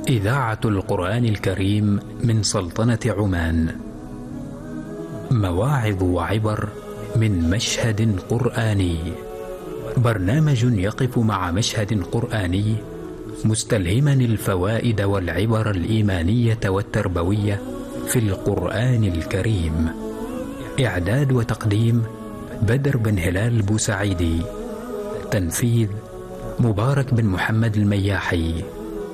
إذاعة القرآن الكريم من سلطنة عمان. مواعظ وعبر من مشهد قرآني. برنامج يقف مع مشهد قرآني مستلهما الفوائد والعبر الإيمانية والتربوية في القرآن الكريم. إعداد وتقديم بدر بن هلال بوسعيدي. تنفيذ مبارك بن محمد المياحي.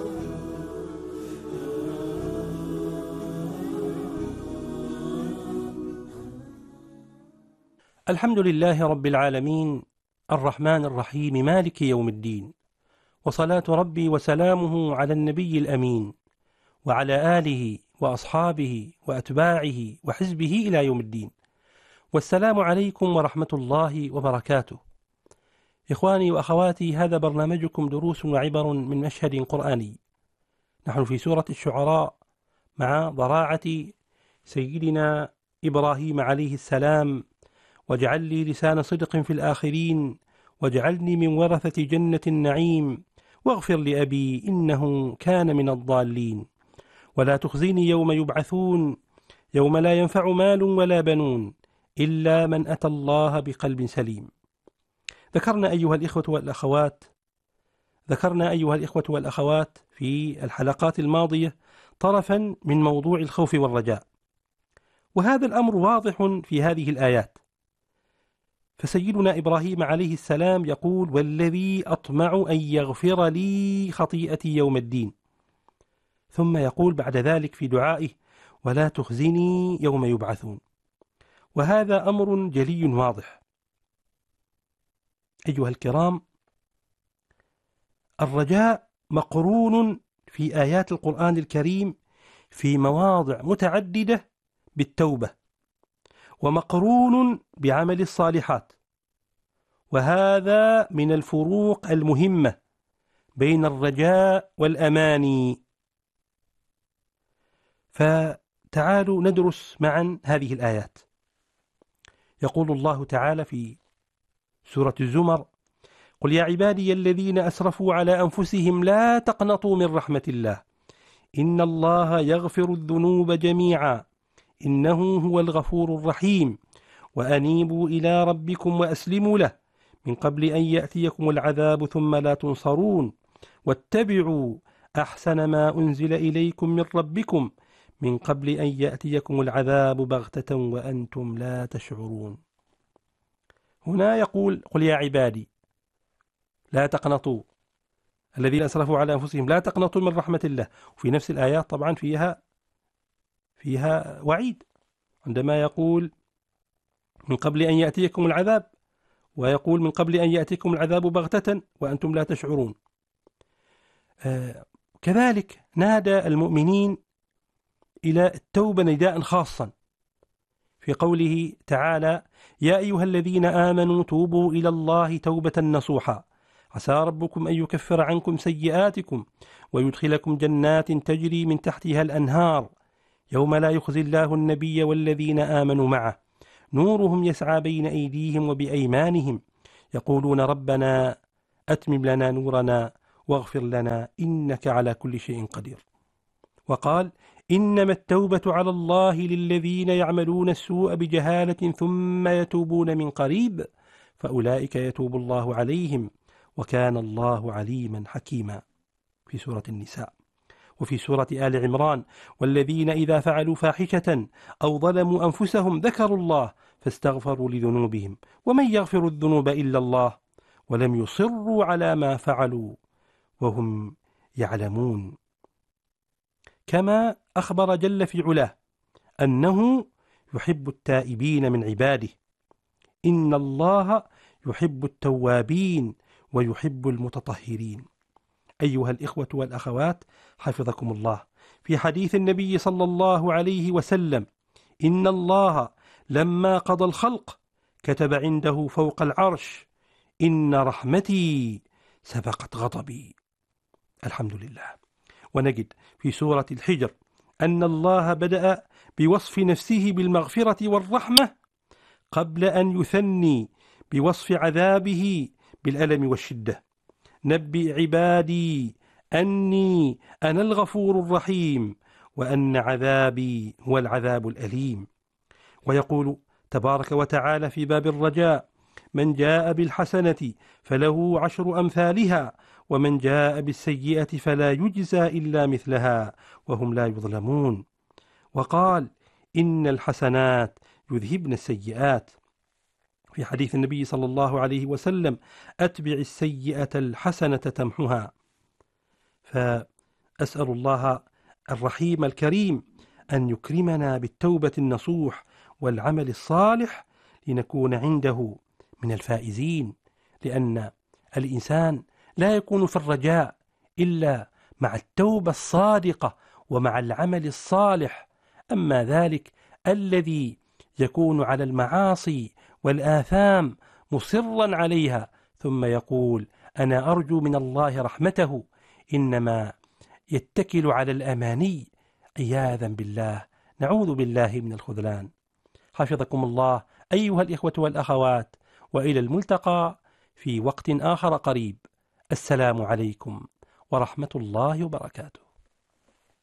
الحمد لله رب العالمين الرحمن الرحيم مالك يوم الدين، وصلاة ربي وسلامه على النبي الأمين وعلى آله وأصحابه وأتباعه وحزبه إلى يوم الدين. والسلام عليكم ورحمة الله وبركاته. إخواني وأخواتي، هذا برنامجكم دروس وعبر من مشهد قرآني. نحن في سورة الشعراء مع ضراعة سيدنا إبراهيم عليه السلام: واجعل لي لسان صدق في الآخرين واجعلني من ورثة جنة النعيم واغفر لأبي إنه كان من الضالين ولا تخزيني يوم يبعثون يوم لا ينفع مال ولا بنون إلا من أتى الله بقلب سليم. ذكرنا أيها الإخوة والأخوات في الحلقات الماضية طرفا من موضوع الخوف والرجاء، وهذا الأمر واضح في هذه الآيات. فسيدنا إبراهيم عليه السلام يقول: والذي أطمع أن يغفر لي خطيئتي يوم الدين. ثم يقول بعد ذلك في دعائه: ولا تخزني يوم يبعثون. وهذا أمر جلي واضح. أيها الكرام، الرجاء مقرون في آيات القرآن الكريم في مواضع متعددة بالتوبة، ومقرون بعمل الصالحات. وهذا من الفروق المهمة بين الرجاء والأماني. فتعالوا ندرس معا هذه الآيات. يقول الله تعالى في سورة الزمر: قل يا عبادي الذين أسرفوا على أنفسهم لا تقنطوا من رحمة الله إن الله يغفر الذنوب جميعا إنه هو الغفور الرحيم وأنيبوا إلى ربكم وأسلموا له من قبل أن يأتيكم العذاب ثم لا تنصرون واتبعوا أحسن ما أنزل إليكم من ربكم من قبل أن يأتيكم العذاب بغتة وأنتم لا تشعرون. هنا يقول: قل يا عبادي لا تقنطوا، الذين أسرفوا على أنفسهم لا تقنطوا من رحمة الله. وفي نفس الآيات طبعا فيها وعيد، عندما يقول من قبل أن يأتيكم العذاب، ويقول من قبل أن يأتيكم العذاب بغتة وأنتم لا تشعرون. كذلك نادى المؤمنين إلى التوبة نداء خاصا في قوله تعالى: يا أيها الذين آمنوا توبوا إلى الله توبة نصوحا عسى ربكم أن يكفر عنكم سيئاتكم ويدخلكم جنات تجري من تحتها الأنهار يوم لا يخزي الله النبي والذين آمنوا معه نورهم يسعى بين أيديهم وبأيمانهم يقولون ربنا أتمم لنا نورنا واغفر لنا إنك على كل شيء قدير. وقال: إنما التوبة على الله للذين يعملون السوء بجهالة ثم يتوبون من قريب فأولئك يتوب الله عليهم وكان الله عليما حكيما في سورة النساء. وفي سورة آل عمران: والذين إذا فعلوا فاحشة أو ظلموا أنفسهم ذكروا الله فاستغفروا لذنوبهم ومن يغفر الذنوب إلا الله ولم يصروا على ما فعلوا وهم يعلمون. كما أخبر جل في علاه أنه يحب التائبين من عباده. إن الله يحب التوابين ويحب المتطهرين. أيها الإخوة والأخوات، حفظكم الله، في حديث النبي صلى الله عليه وسلم: إن الله لما قضى الخلق كتب عنده فوق العرش: إن رحمتي سبقت غضبي. الحمد لله. ونجد في سورة الحجر أن الله بدأ بوصف نفسه بالمغفرة والرحمة قبل أن يثني بوصف عذابه بالألم والشدة. نبئ عبادي أني أنا الغفور الرحيم وأن عذابي هو العذاب الأليم. ويقول تبارك وتعالى في باب الرجاء: من جاء بالحسنة فله 10 أمثالها ومن جاء بالسيئة فلا يجزى إلا مثلها وهم لا يظلمون. وقال: إن الحسنات يذهبن السيئات، في حديث النبي صلى الله عليه وسلم: أتبع السيئة الحسنة تمحها. فأسأل الله الرحيم الكريم أن يكرمنا بالتوبة النصوح والعمل الصالح لنكون عنده من الفائزين، لأن الإنسان لا يكون في الرجاء إلا مع التوبة الصادقة ومع العمل الصالح. أما ذلك الذي يكون على المعاصي والآثام مصرا عليها ثم يقول أنا أرجو من الله رحمته، إنما يتكل على الأماني، عياذا بالله، نعوذ بالله من الخذلان. حفظكم الله أيها الإخوة والأخوات، وإلى الملتقى في وقت آخر قريب. السلام عليكم ورحمة الله وبركاته.